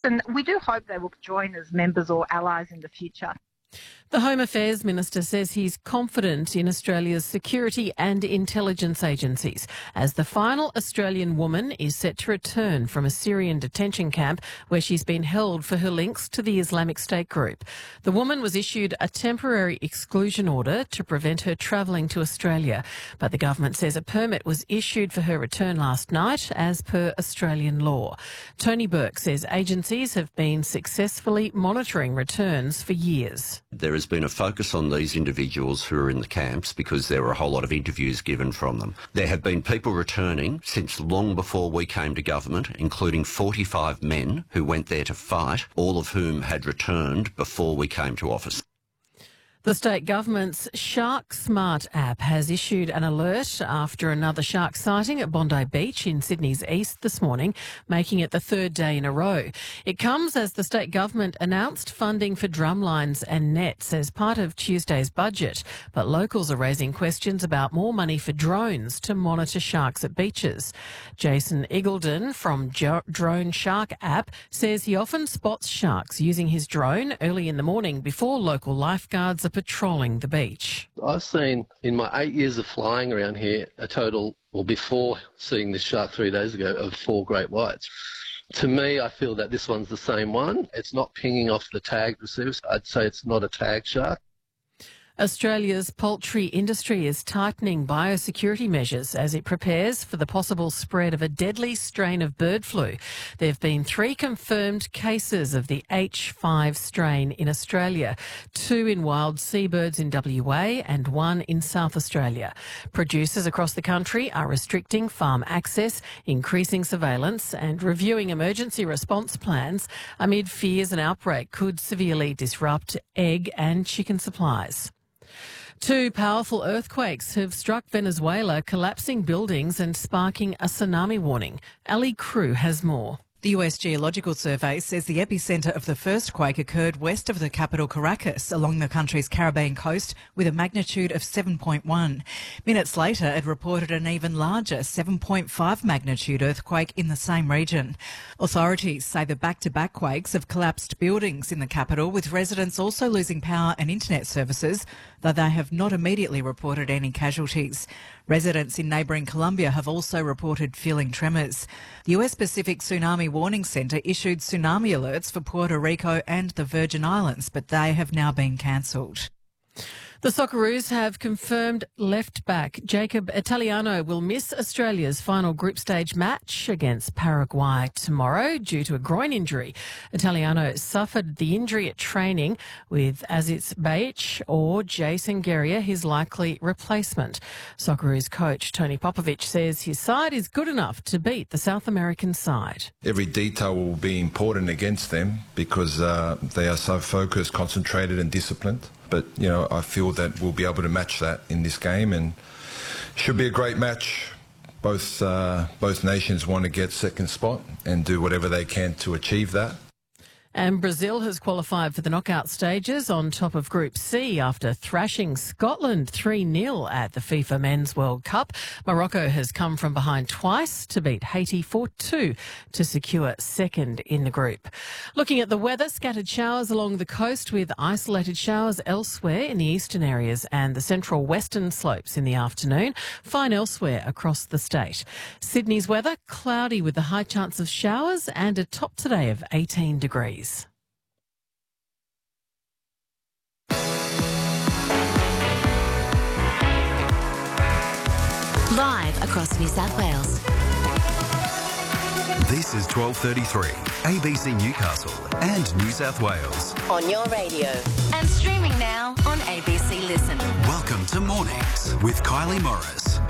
and we do hope they will join as members or allies in the future. The Home Affairs Minister says he's confident in Australia's security and intelligence agencies as the final Australian woman is set to return from a Syrian detention camp where she's been held for her links to the Islamic State group. The woman was issued a temporary exclusion order to prevent her travelling to Australia, but the government says a permit was issued for her return last night as per Australian law. Tony Burke says agencies have been successfully monitoring returns for years. There has been a focus on these individuals who are in the camps because there were a whole lot of interviews given from them. There have been people returning since long before we came to government, including 45 men who went there to fight, all of whom had returned before we came to office. The state government's Shark Smart app has issued an alert after another shark sighting at Bondi Beach in Sydney's east this morning, making it the third day in a row. It comes as the state government announced funding for drumlines and nets as part of Tuesday's budget, but locals are raising questions about more money for drones to monitor sharks at beaches. Jason Eagledon from Drone Shark app says he often spots sharks using his drone early in the morning before local lifeguards are patrolling the beach. I've seen in my 8 years of flying around here a total, well, before seeing this shark 3 days ago, of 4 great whites. To me, I feel that this one's the same one. It's not pinging off the tagged receivers. I'd say it's not a tagged shark. Australia's poultry industry is tightening biosecurity measures as it prepares for the possible spread of a deadly strain of bird flu. There have been 3 confirmed cases of the H5 strain in Australia, 2 in wild seabirds in WA and 1 in South Australia. Producers across the country are restricting farm access, increasing surveillance and reviewing emergency response plans amid fears an outbreak could severely disrupt egg and chicken supplies. 2 powerful earthquakes have struck Venezuela, collapsing buildings and sparking a tsunami warning. Ali Crew has more. The US Geological Survey says the epicentre of the first quake occurred west of the capital Caracas along the country's Caribbean coast with a magnitude of 7.1. Minutes later, it reported an even larger 7.5 magnitude earthquake in the same region. Authorities say the back-to-back quakes have collapsed buildings in the capital, with residents also losing power and internet services, though they have not immediately reported any casualties. Residents in neighbouring Colombia have also reported feeling tremors. The US Pacific Tsunami Warning Centre issued tsunami alerts for Puerto Rico and the Virgin Islands, but they have now been cancelled. The Socceroos have confirmed left-back Jacob Italiano will miss Australia's final group stage match against Paraguay tomorrow due to a groin injury. Italiano suffered the injury at training with Aziz Bayic or Jason Geria, his likely replacement. Socceroos coach Tony Popovic says his side is good enough to beat the South American side. Every detail will be important against them because they are so focused, concentrated and disciplined. But, I feel that we'll be able to match that in this game and should be a great match. Both nations want to get second spot and do whatever they can to achieve that. And Brazil has qualified for the knockout stages on top of Group C after thrashing Scotland 3-0 at the FIFA Men's World Cup. Morocco has come from behind twice to beat Haiti 4-2 to secure second in the group. Looking at the weather, scattered showers along the coast with isolated showers elsewhere in the eastern areas and the central western slopes in the afternoon. Fine elsewhere across the state. Sydney's weather, cloudy with a high chance of showers and a top today of 18 degrees. Live across New South Wales. This is 12:33, ABC Newcastle and New South Wales. On your radio. And streaming now on ABC Listen. Welcome to Mornings with Kylie Morris.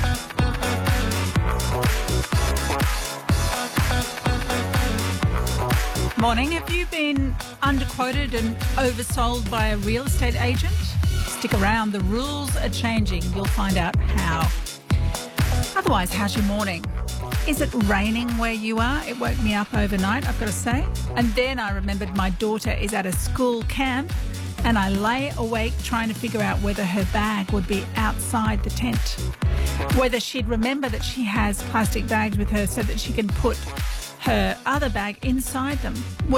Morning. Have you been underquoted and oversold by a real estate agent? Stick around. The rules are changing. You'll find out how. Otherwise, how's your morning? Is it raining where you are? It woke me up overnight, I've got to say. And then I remembered my daughter is at a school camp and I lay awake trying to figure out whether her bag would be outside the tent, whether she'd remember that she has plastic bags with her so that she can put her other bag inside them.